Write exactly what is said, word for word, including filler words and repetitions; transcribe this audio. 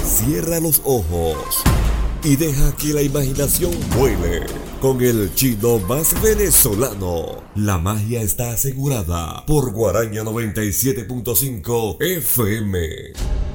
Cierra los ojos y deja que la imaginación vuele. Con el chino más venezolano, la magia está asegurada por Guaraña noventa y siete punto cinco F M.